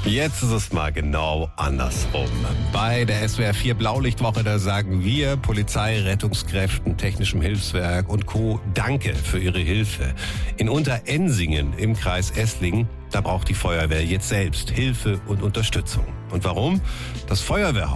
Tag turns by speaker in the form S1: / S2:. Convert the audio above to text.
S1: Jetzt ist es mal genau andersrum. Bei der SWR 4 Blaulichtwoche, da sagen wir Polizei, Rettungskräften, Technischem Hilfswerk und Co. Danke für Ihre Hilfe. In Unterensingen im Kreis Esslingen, da braucht die Feuerwehr jetzt selbst Hilfe und Unterstützung. Und warum? Das Feuerwehrhaus